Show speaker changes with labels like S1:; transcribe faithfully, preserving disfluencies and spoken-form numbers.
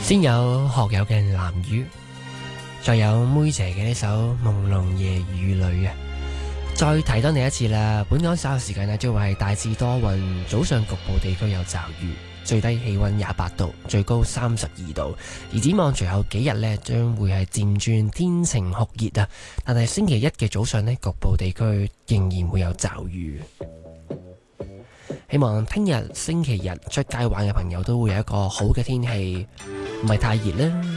S1: 先有學友嘅藍雨，再有妹姐嘅呢首朦朧夜雨裏啊。再提多你一次啦，本港稍後時間呢將會係大致多雲，早上局部地區有驟雨，最低氣溫廿八度，最高三十二度。而展望隨後幾日呢，將會係漸轉天晴酷熱啊，但係星期一嘅早上呢，局部地區仍然會有驟雨。希望聽日星期日出街玩嘅朋友都會有一個好嘅天氣，唔係太熱啦，